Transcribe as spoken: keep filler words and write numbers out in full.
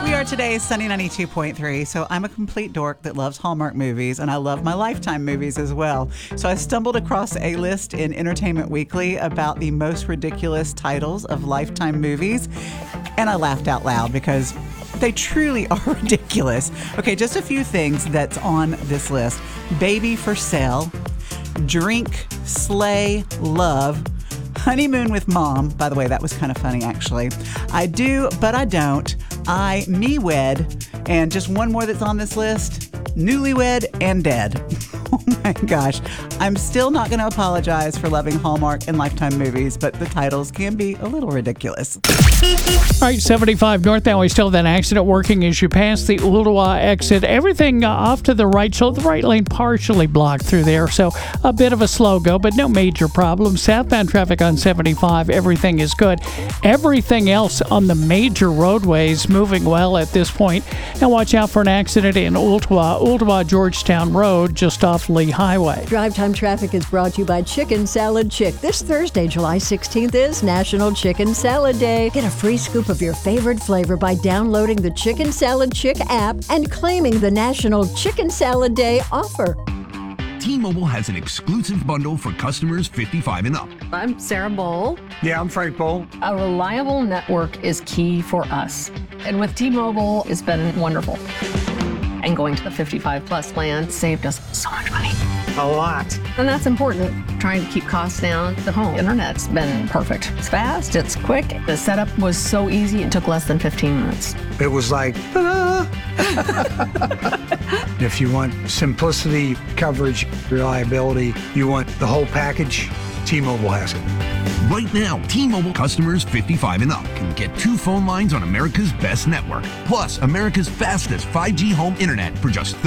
We are today's Sunny ninety-two point three, so I'm a complete dork that loves Hallmark movies, and I love my Lifetime movies as well. So I stumbled across a list in Entertainment Weekly about the most ridiculous titles of Lifetime movies, and I laughed out loud because they truly are ridiculous. Okay, just a few things that's on this list. Baby for Sale, Drink, Slay, Love, Honeymoon with Mom. By the way, that was kind of funny, actually. I Do, But I Don't, I, Me Wed, and just one more that's on this list, Newlywed and Dead. Oh my gosh. I'm still not going to apologize for loving Hallmark and Lifetime movies, but the titles can be a little ridiculous. All right, seventy-five north now. We still have that accident working as you pass the Ooltewah exit. Everything uh, off to the right, so the right lane partially blocked through there. So a bit of a slow go, but no major problems. Southbound traffic on seventy-five, everything is good. Everything else on the major roadways moving well at this point. Now watch out for an accident in Ooltewah, Ooltewah Georgetown Road, just off Lee Highway. Drive Time Traffic is brought to you by Chicken Salad Chick. This Thursday, July sixteenth, is National Chicken Salad Day. Get a free scoop of your favorite flavor by downloading the Chicken Salad Chick app and claiming the National Chicken Salad Day offer. T-Mobile has an exclusive bundle for customers fifty-five and up. I'm Sarah Bowl. Yeah, I'm Frank Bowl. A reliable network is key for us. And with T-Mobile, it's been wonderful. And going to the fifty-five plus plan saved us so much money. A lot. And that's important. Trying to keep costs down. The home internet's been perfect. It's fast, it's quick. The setup was so easy, it took less than fifteen minutes. It was like, ta-da! If you want simplicity, coverage, reliability, you want the whole package, T-Mobile has it. Right now, T-Mobile customers fifty-five and up can get two phone lines on America's best network, plus America's fastest five G home internet for just